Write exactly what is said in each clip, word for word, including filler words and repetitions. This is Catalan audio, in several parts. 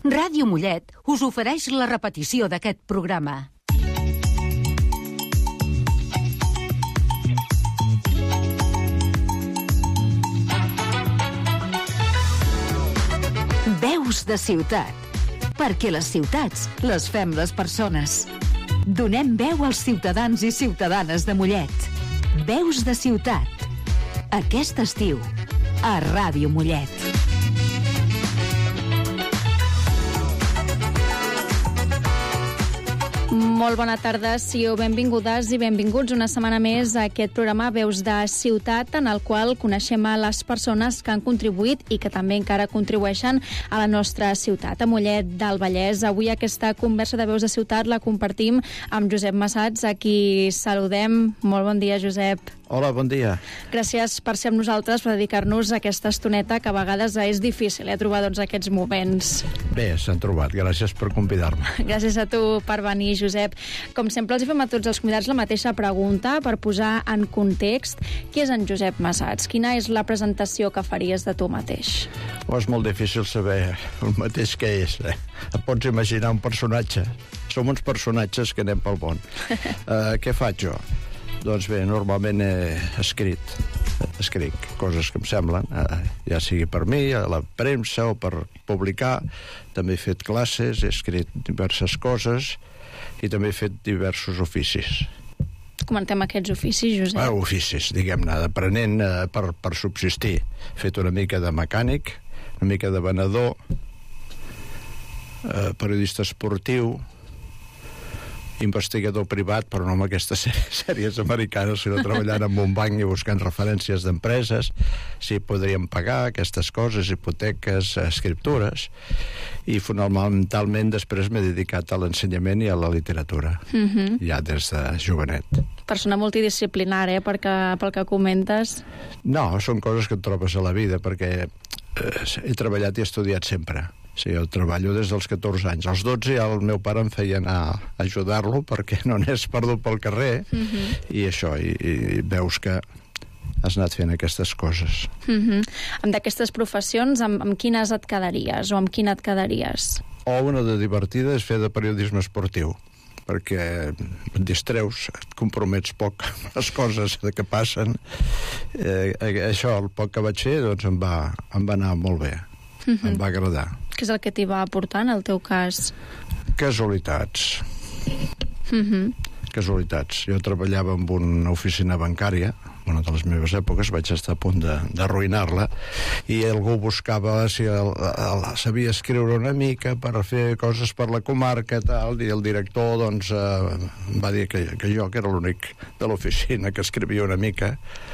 Ràdio Mollet us ofereix la repetició d'aquest programa. Veus de ciutat, perquè les ciutats les fem les persones. Donem veu als ciutadans i ciutadanes de Mollet. Veus de ciutat. Aquest estiu, a Ràdio Mollet. Molt bona tarda, sigueu benvingudes i benvinguts una setmana més a aquest programa Veus de Ciutat, en el qual coneixem a les persones que han contribuït i que també encara contribueixen a la nostra ciutat, a Mollet del Vallès. Avui aquesta conversa de Veus de Ciutat la compartim amb Josep Massats, a qui saludem. Molt bon dia, Josep. Hola, bon dia. Gràcies per ser amb nosaltres, per dedicar-nos a aquesta estoneta que a vegades és difícil eh, trobar doncs, aquests moments. Bé, s'han trobat. Gràcies per convidar-me. Gràcies a tu per venir, Josep. Com sempre, els fem a tots els convidats la mateixa pregunta per posar en context. Qui és en Josep Massats? Quina és la presentació que faries de tu mateix? Oh, és molt difícil saber el mateix que és. Eh? Et pots imaginar un personatge. Som uns personatges que anem pel món. Uh, què faig jo? Doncs bé, normalment he escrit, escric coses que em semblen, eh, ja sigui per mi, a la premsa o per publicar. També he fet classes, he escrit diverses coses i també he fet diversos oficis. Comentem aquests oficis, Josep. Ah, oficis, diguem-ne, aprenent eh, per, per subsistir. He fet una mica de mecànic, una mica de venedor, eh, periodista esportiu, investigador privat, però no amb aquestes sèries americanes, sinó treballant en un banc i buscant referències d'empreses, si podríem pagar aquestes coses, hipoteques, escriptures, i fonamentalment després m'he dedicat a l'ensenyament i a la literatura, uh-huh. ja des de jovenet. Persona multidisciplinar, eh, perquè, pel que comentes. No, són coses que et trobes a la vida, perquè eh, he treballat i he estudiat sempre. Sí, jo treballo des dels catorze anys. Als dotze ja el meu pare em feia anar a ajudar-lo perquè no n'és perdut pel carrer, uh-huh. i això, i, i veus que has anat fent aquestes coses. Uh-huh. Amb d'aquestes professions, amb, amb quines et quedaries o amb quina et quedaries? O una de divertida és fer de periodisme esportiu, perquè et distreus, et compromets poc amb les coses que passen. Eh, això, el poc que vaig fer, doncs em va, em va anar molt bé. Uh-huh. Em va agradar. Què és el que t'hi va aportar en el teu cas? Casualitats. Uh-huh. Casualitats. Jo treballava en una oficina bancària, una de les meves èpoques, vaig estar a punt d'arruïnar-la, i algú buscava si el, el, sabia escriure una mica per fer coses per la comarca, tal, i el director doncs, eh, em va dir que, que jo, que era l'únic de l'oficina que escrivia una mica,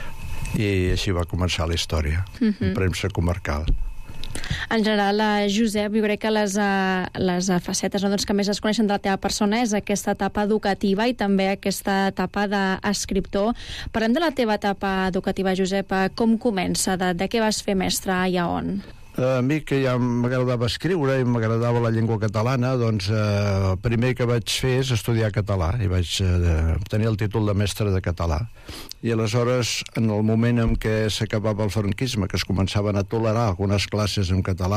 i així va començar la història, uh-huh. en premsa comarcal. En general, Josep, jo crec que les, les facetes no, doncs, que més es coneixen de la teva persona és aquesta etapa educativa i també aquesta etapa d'escriptor. Parlem de la teva etapa educativa, Josep. Com comença? De, de què vas fer mestre i a on? A mi, que ja m'agradava escriure i m'agradava la llengua catalana, doncs eh, el primer que vaig fer és estudiar català i vaig eh, obtenir el títol de mestre de català. I aleshores, en el moment en què s'acabava el franquisme, que es començaven a tolerar algunes classes en català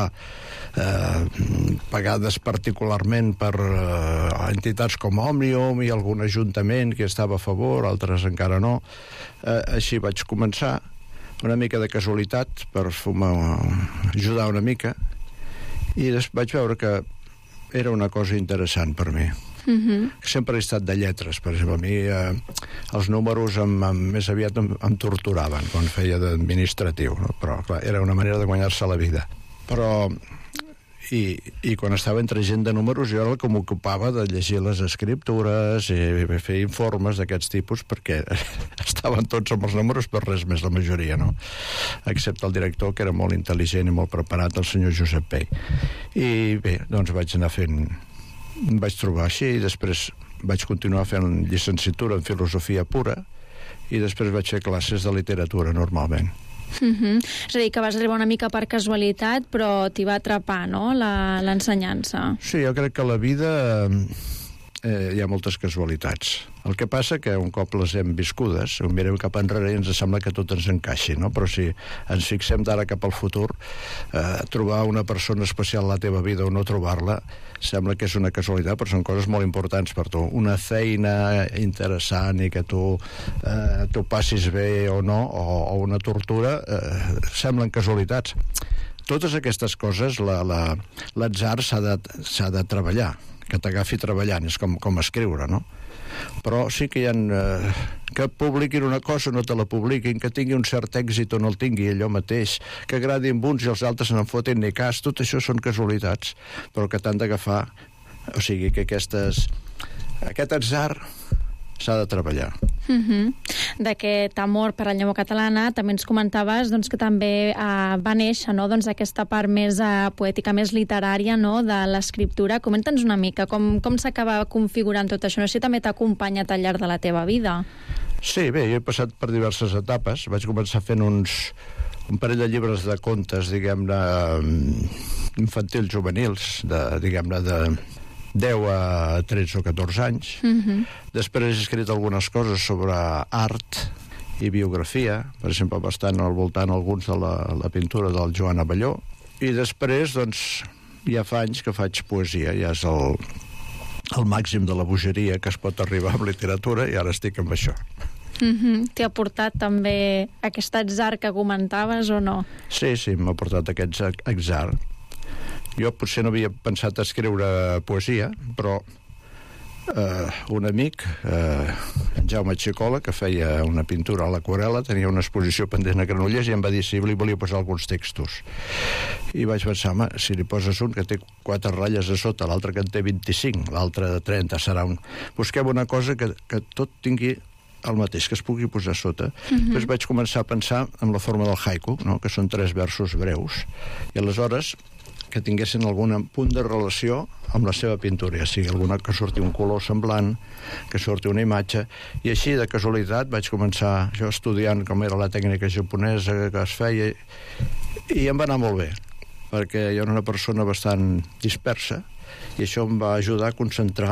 eh, pagades particularment per eh, entitats com Òmnium i algun ajuntament que estava a favor, altres encara no, eh, així vaig començar, una mica de casualitat per fumar, ajudar una mica, i vaig veure que era una cosa interessant per mi. Uh-huh. Sempre he estat de lletres, per exemple. A mi eh, els números em, em, més aviat em, em torturaven quan feia d'administratiu, no? Però clar, era una manera de guanyar-se la vida. Però I, i quan estava entre gent de números jo era el que m'ocupava de llegir les escriptures i fer informes d'aquests tipus, perquè estaven tots amb els números per res més, la majoria, no? Excepte el director, que era molt intel·ligent i molt preparat, el senyor Josep Pei. I bé, doncs vaig anar fent, em vaig trobar així, i després vaig continuar fent llicenciatura en filosofia pura, i després vaig fer classes de literatura normalment. Uh-huh. És a dir, que vas arribar una mica per casualitat, però t'hi va atrapar, no?, l'ensenyança. Sí, jo crec que la vida eh, hi ha moltes casualitats. El que passa que un cop les hem viscudes, ho mirem cap enrere i ens sembla que tot ens encaixi, no? Però si ens fixem d'ara cap al futur, eh, trobar una persona especial a la teva vida o no trobar-la, sembla que és una casualitat, però són coses molt importants per tu. Una feina interessant i que tu eh, t'ho passis bé o no, o, o una tortura, eh, semblen casualitats. Totes aquestes coses, la, la, l'atzar s'ha de, s'ha de treballar, que t'agafi treballant, és com, com escriure, no? Però sí que hi ha... Eh, que publiquin una cosa o no te la publiquin, que tingui un cert èxit o no el tingui allò mateix, que agradi amb uns i els altres no en fotin ni cas, tot això són casualitats, però que t'han d'agafar, o sigui que aquestes, aquest atzar s'ha de treballar. Uh-huh. D'aquest amor per la llengua catalana també ens comentaves doncs, que també uh, va néixer, no? doncs, aquesta part més uh, poètica, més literària, no? de l'escriptura. Comenta'ns una mica com, com s'acaba configurant tot això. No sé si també t'ha acompanyat al llarg de la teva vida. Sí, bé, jo he passat per diverses etapes. Vaig començar fent uns, un parell de llibres de contes, diguem-ne, infantils juvenils, de, diguem-ne, de deu a tretze o catorze anys. Uh-huh. Després he escrit algunes coses sobre art i biografia, per exemple, bastant al voltant alguns de la, la pintura del Joan Abelló. I després, doncs, ja fa anys que faig poesia, ja és el, el màxim de la bogeria que es pot arribar amb literatura, i ara estic amb això. Uh-huh. T'ha portat també aquest atzar que comentaves o no? Sí, sí, m'ha portat aquest atzar. Jo potser no havia pensat escriure poesia, però eh, un amic, eh, en Jaume Xicola, que feia una pintura a l'aquarel·la, tenia una exposició pendent a Granollers i em va dir si li volia posar alguns textos. I vaig pensar, home, si li poses un que té quatre ratlles a sota, l'altre que en té vint-i-cinc, l'altre de trenta, serà un... Busquem una cosa que, que tot tingui el mateix, que es pugui posar sota. Uh-huh. Després vaig començar a pensar en la forma del haiku, no? Que són tres versos breus, i aleshores que tinguessin algun punt de relació amb la seva pintura, o sigui, alguna que surti un color semblant, que surti una imatge, i així de casualitat vaig començar jo estudiant com era la tècnica japonesa que es feia, i em va anar molt bé, perquè jo era una persona bastant dispersa, i això em va ajudar a concentrar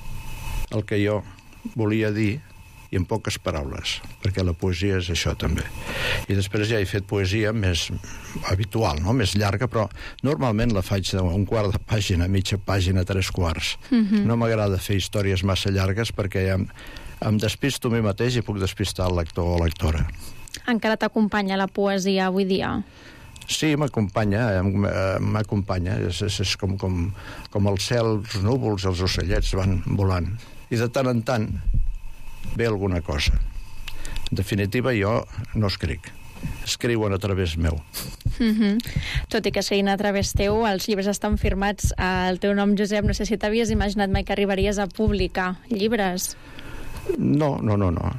el que jo volia dir i en poques paraules, perquè la poesia és això també. I després ja he fet poesia més habitual, no? Més llarga, però normalment la faig d'un quart de pàgina, mitja pàgina, tres quarts. Uh-huh. No m'agrada fer històries massa llargues perquè em, em despisto a mi mateix i puc despistar el lector o lectora. Encara t'acompanya la poesia avui dia? Sí, m'acompanya, m'acompanya. És, és, és com, com, com el cel, els núvols, els ocellets van volant. I de tant en tant ve alguna cosa. En definitiva, jo no escric. Escriuen a través meu. Mm-hmm. Tot i que siguin a través teu, els llibres estan firmats al teu nom, Josep. No sé si t'havies imaginat mai que arribaries a publicar llibres. No, no, no, no.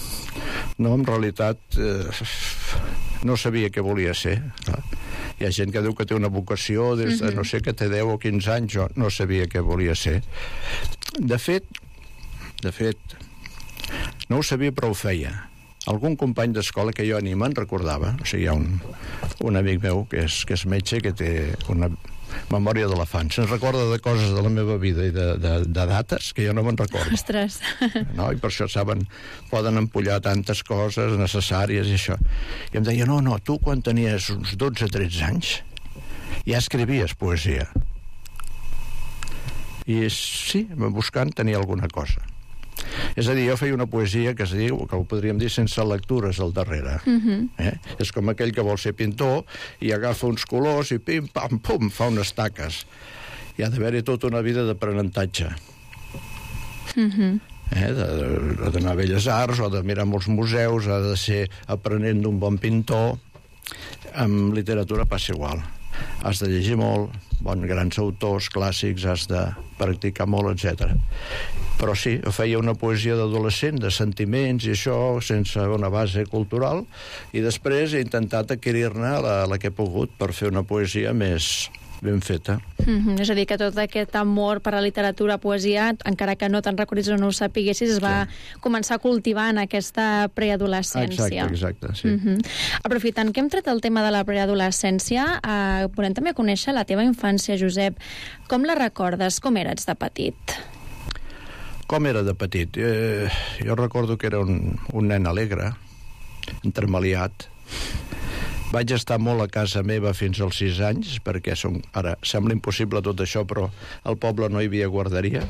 No, en realitat, eh, no sabia què volia ser. Clar. Hi ha gent que diu que té una vocació des de, mm-hmm. no sé, que té deu o quinze anys. Jo no sabia què volia ser. De fet, de fet, no ho sabia, però ho feia. Algun company d'escola que jo ni me'n recordava, o sigui, hi ha un, un amic meu que és, que és metge, que té una memòria d'elefant. Se'n recorda de coses de la meva vida i de, de, de dates que jo no me'n recordo. Ostres! No? I per això, saben, poden empollar tantes coses necessàries i això. I em deia, no, no, tu quan tenies uns dotze o tretze anys ja escrivies poesia. I sí, buscant tenia alguna cosa. És a dir, jo feia una poesia que es diu, que ho podríem dir sense lectures al darrere. Uh-huh. eh? És com aquell que vol ser pintor i agafa uns colors i pim, pam, pum, fa unes taques. Hi ha d'haver-hi tota una vida d'aprenentatge. Uh-huh. Eh? D'anar a Belles Arts o de mirar molts museus, ha de ser aprenent d'un bon pintor. Amb literatura passa igual. Has de llegir molt, bons grans autors clàssics, has de practicar molt, etcètera. Però sí, feia una poesia d'adolescent, de sentiments i això, sense una base cultural, i després he intentat adquirir-ne la, la que he pogut per fer una poesia més ben feta. Mm-hmm. És a dir, que tot aquest amor per la literatura, poesia, encara que no te'n recordis o no ho sapiguessis, es va sí. començar a cultivar en aquesta preadolescència. Exacte, exacte, sí. Mm-hmm. Aprofitant que hem tret el tema de la preadolescència, eh, volem també conèixer la teva infància, Josep. Com la recordes? Com eres de petit? Com era de petit? Eh, jo recordo que era un, un nen alegre, entremaliat. Vaig estar molt a casa meva fins als sis anys, perquè som, ara sembla impossible tot això, però al poble no hi havia guarderia.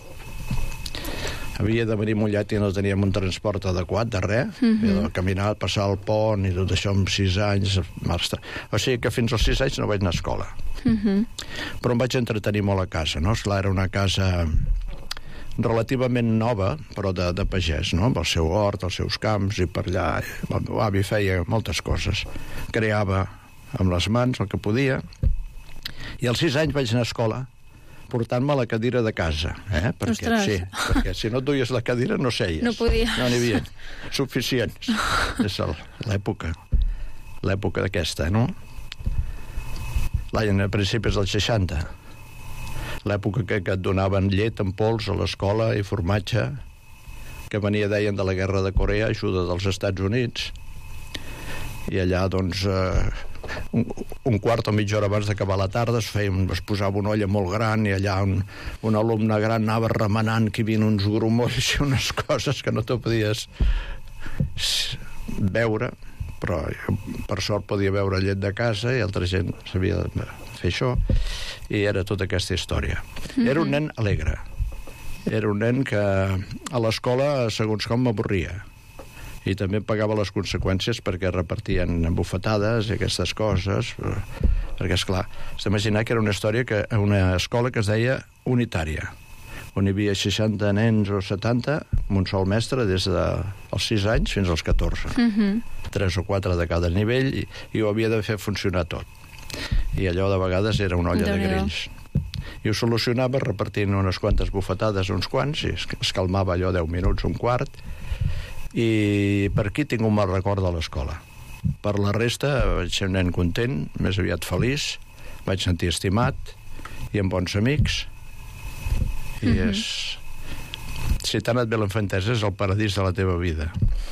Havia de venir mullat i no teníem un transport adequat de res. Mm-hmm. Havia de caminar, passar el pont i tot això amb sis anys. O sigui que fins als sis anys no vaig anar a escola. Mm-hmm. Però em vaig entretenir molt a casa, no? Esclar, era una casa relativament nova, però de, de pagès, no? Amb el seu hort, els seus camps, i per allà el meu avi feia moltes coses. Creava amb les mans el que podia. I als sis anys vaig anar a escola portant-me la cadira de casa, eh? Perquè, sí, perquè si no et duies la cadira no seies. No podia. No n'hi havia suficients. És l'època, l'època d'aquesta, no? L'any a principis dels seixanta. L'època que, que et donaven llet en pols a l'escola i formatge, que venia, deien, de la guerra de Corea, ajuda dels Estats Units. I allà, doncs, eh, un, un quart o mitja hora abans d'acabar la tarda es, feia, es posava una olla molt gran i allà un, un alumne gran anava remenant que hi havia uns grumolls i unes coses que no t'ho podies veure, però per sort podia beure llet de casa i altra gent sabia fer això, i era tota aquesta història. Mm-hmm. Era un nen alegre. Era un nen que a l'escola, segons com, m'avorria. I també pagava les conseqüències perquè repartien bufetades i aquestes coses, perquè, esclar, has d'imaginar que era una història, que una escola que es deia unitària, on hi havia seixanta nens o setanta, amb un sol mestre des dels sis anys fins als catorze. Mm-hmm. Tres o quatre de cada nivell, i, i ho havia de fer funcionar tot. I allò de vegades era una olla de grills. I ho solucionava repartint unes quantes bufetades, uns quants, i es, es calmava allò deu minuts, un quart, i per aquí tinc un mal record de l'escola. Per la resta vaig ser un nen content, més aviat feliç, vaig sentir estimat i amb bons amics, i mm-hmm. és... si tant et ve l'infantesa, és el paradís de la teva vida.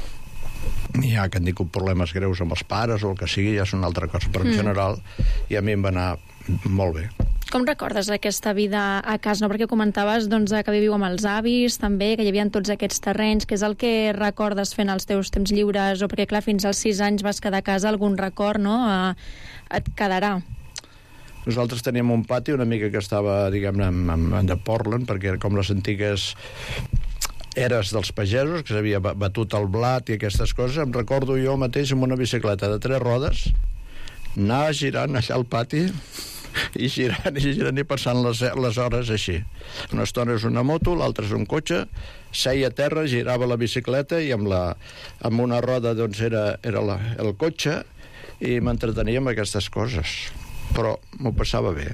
Hi ha que han tingut problemes greus amb els pares o el que sigui, ja és una altra cosa, però en mm. general i a mi em va anar molt bé. Com recordes aquesta vida a casa? No? Perquè comentaves, doncs, que viviu amb els avis, també, que hi havia tots aquests terrenys, que és el que recordes fent els teus temps lliures, o perquè, clar, fins als sis anys vas quedar a casa, algun record, no?, eh, et quedarà. Nosaltres teníem un pati una mica que estava, diguem-ne, de Portland, perquè era com les antigues eres dels pagesos, que s'havia batut el blat i aquestes coses. Em recordo jo mateix amb una bicicleta de tres rodes, anar girant allà al pati, i girant i girant i passant les, les hores així. Una estona és una moto, l'altra és un cotxe, seia a terra, girava la bicicleta i amb, la, amb una roda, doncs, era, era la, el cotxe, i m'entretenia amb aquestes coses. Però m'ho passava bé.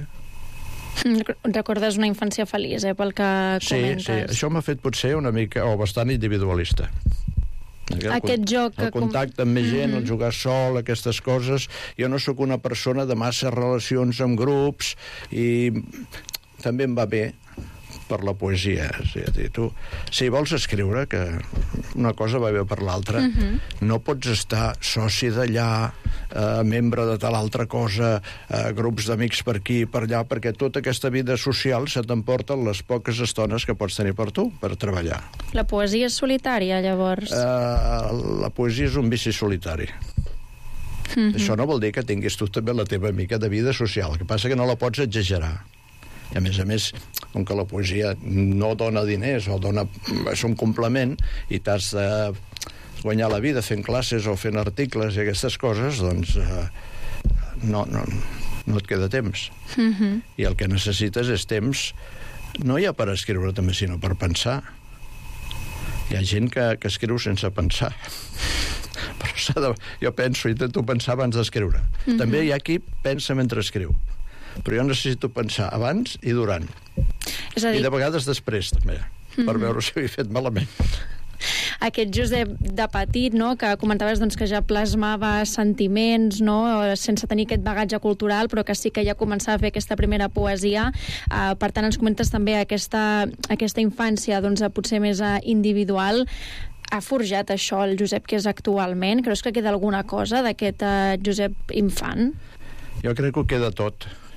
Recordes una infància feliç, eh, pel que comentes. Sí, sí, això m'ha fet potser una mica, o bastant individualista. El, Aquest joc... El contacte amb més gent, mm-hmm. el jugar sol, aquestes coses. Jo no sóc una persona de massa relacions amb grups, i també em va bé per la poesia. És a dir, tu, si vols escriure, que una cosa va bé per l'altra, mm-hmm. no pots estar soci d'allà, eh, membre de tal altra cosa, eh, grups d'amics per aquí, per allà, perquè tota aquesta vida social se t'emporta les poques estones que pots tenir per tu, per treballar. La poesia és solitària, llavors? Eh, la poesia és un vici solitari. Mm-hmm. Això no vol dir que tinguis tu també la teva mica de vida social, el que passa que no la pots exagerar. I a més a més, com que la poesia no dona diners, o dona, és un complement, i t'has de guanyar la vida fent classes o fent articles i aquestes coses, doncs eh, no, no, no et queda temps. Mm-hmm. I el que necessites és temps, no ja per escriure també, sinó per pensar. Hi ha gent que, que escriu sense pensar. Però s'ha de, jo penso, intento pensar abans d'escriure. Mm-hmm. També hi ha qui pensa mentre escriu. Però jo necessito pensar abans i durant. És a dir... I de vegades després, també, mm-hmm. per veure si ho he fet malament. Aquest Josep de petit, no?, que comentaves, doncs, que ja plasmava sentiments, no?, sense tenir aquest bagatge cultural, però que sí que ja començava a fer aquesta primera poesia. Uh, per tant, ens comentes també aquesta, aquesta infància, doncs, potser més uh, individual. Ha forjat això el Josep que és actualment? Creus que queda alguna cosa d'aquest uh, Josep infant? Jo crec que ho queda tot.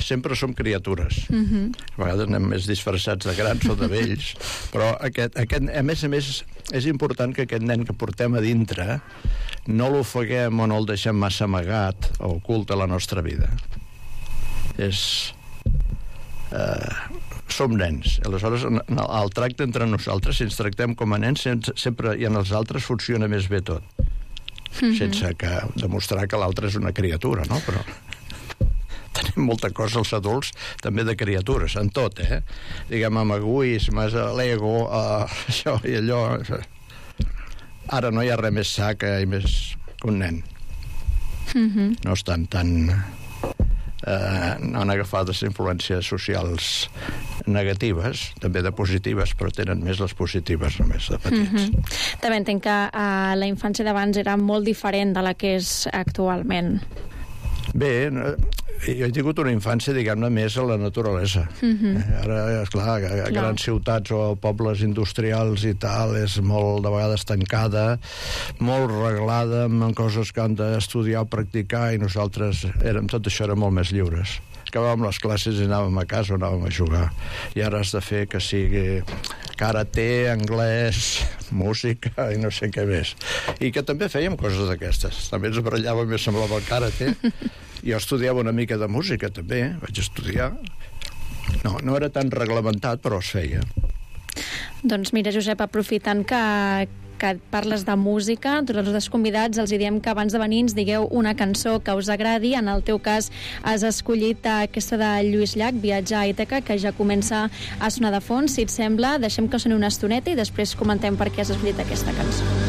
sempre som criatures. Uh-huh. A vegades anem més disfressats de grans o de vells, però aquest, aquest, a més a més és important que aquest nen que portem a dintre no l'ofeguem o no el deixem massa amagat o ocult a la nostra vida. És... Eh, som nens. Aleshores, en el tracte entre nosaltres, si ens tractem com a nens, sempre i en els altres funciona més bé tot. Mm-hmm. Sense que demostrar que l'altre és una criatura, no? Però tenim molta cosa els adults també de criatures, en tot, eh? Diguem, amb egoismes, l'ego, uh, això i allò. Ara no hi ha res més sa que, més que un nen. Mm-hmm. No estan tan... Uh, no han agafat les influències socials negatives, també de positives, però tenen més les positives només de petits. Mm-hmm. També entenc que uh, la infància d'abans era molt diferent de la que és actualment. Bé, jo he tingut una infància, diguem-ne, més a la naturalesa. Mm-hmm. Ara, esclar, a, a grans ciutats o pobles industrials i tal, és molt, de vegades, tancada, molt reglada, amb coses que han d'estudiar o practicar, i nosaltres érem, tot això era molt més lliures. Acabàvem les classes i anàvem a casa o anàvem a jugar. I ara has de fer que sigui karate, anglès, música i no sé què més. I que també fèiem coses d'aquestes. També ens barallàvem més, semblava el karate. Jo estudiava una mica de música, també. Vaig estudiar. No, no era tan reglamentat, però es feia. Doncs mira, Josep, aprofitant que, que parles de música, tots els convidats els diem que abans de venir ens digueu una cançó que us agradi. En el teu cas has escollit aquesta de Lluís Llach, Viatjar a Ítaca, que ja comença a sonar de fons. Si et sembla, deixem que soni una estoneta i després comentem per què has escollit aquesta cançó.